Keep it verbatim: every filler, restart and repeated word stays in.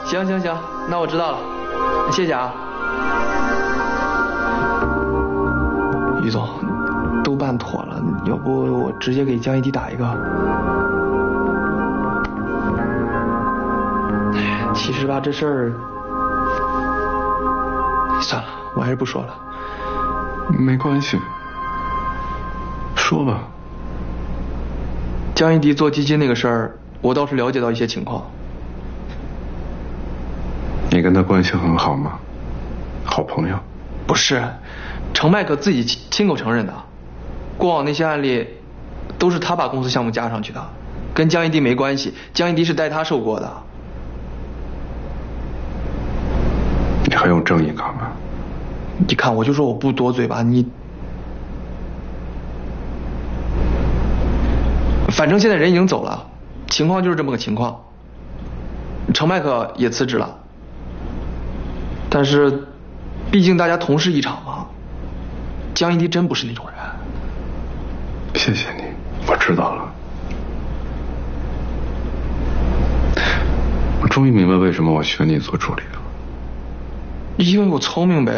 行行行，那我知道了，谢谢啊。于总，都办妥了，要不我直接给江一迪打一个？哎，其实吧，这事儿算了，我还是不说了。 没关系，说吧。 江一迪做基金那个事儿，我倒是了解到一些情况。 你跟他关系很好吗？好朋友？ 不是，程麦可自己亲口承认的，过往那些案例都是他把公司项目加上去的，跟江一迪没关系，江一迪是代他受过的。 你很有正义感吗？ 你看，我就说我不多嘴吧，你反正现在人已经走了，情况就是这么个情况。程麦可也辞职了，但是毕竟大家同事一场嘛，江一迪真不是那种人。 谢谢你，我知道了。我终于明白为什么我选你做助理了。 因为我聪明呗。